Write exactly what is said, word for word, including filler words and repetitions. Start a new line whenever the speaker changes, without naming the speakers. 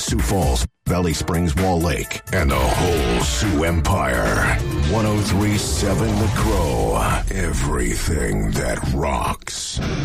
Sioux Falls, Valley Springs, Wall Lake, and the whole Sioux Empire. one oh three point seven The Crow. Everything that rocks.